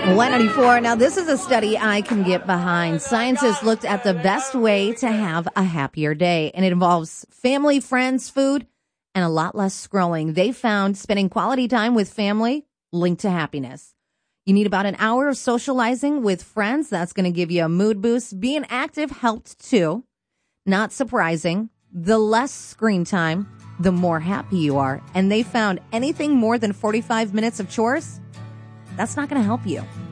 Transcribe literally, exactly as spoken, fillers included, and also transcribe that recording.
one ninety-four. Now, this is a study I can get behind. Scientists looked at the best way to have a happier day, and it involves family, friends, food, and a lot less scrolling. They found spending quality time with family linked to happiness. You need about an hour of socializing with friends. That's going to give you a mood boost. Being active helped too. Not surprising. The less screen time, the more happy you are. And they found anything more than forty-five minutes of chores, that's not going to help you.